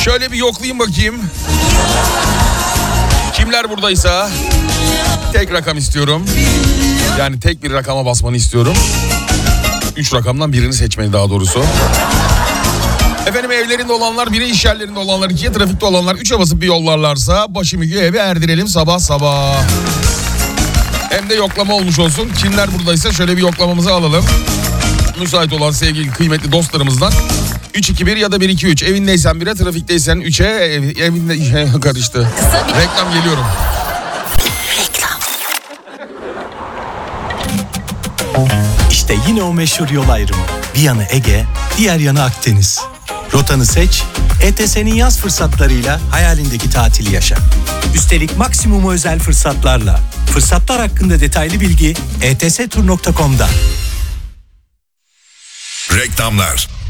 Şöyle bir yoklayayım bakayım. Kimler buradaysa tek rakam istiyorum. Yani tek bir rakama basmanı istiyorum. 3 rakamdan birini seçmeni daha doğrusu. Efendim evlerinde olanlar, biri iş yerlerinde olanlar, 2'ye trafikte olanlar 3'e basıp bir yollarlarsa başımı eve erdirelim sabah sabah. Hem de yoklama olmuş olsun. Kimler buradaysa şöyle bir yoklamamızı alalım. Müsait olan sevgili kıymetli dostlarımızdan 3-2-1 ya da 1-2-3. Evindeysen 1'e, trafikteysen 3'e, evinde karıştı. Reklam geliyorum. İşte yine o meşhur yol ayrımı. Bir yanı Ege, diğer yanı Akdeniz. Rotanı seç, ETS'nin yaz fırsatlarıyla hayalindeki tatili yaşa. Üstelik maksimum özel fırsatlarla. Fırsatlar hakkında detaylı bilgi etstur.com'da. Reklamlar.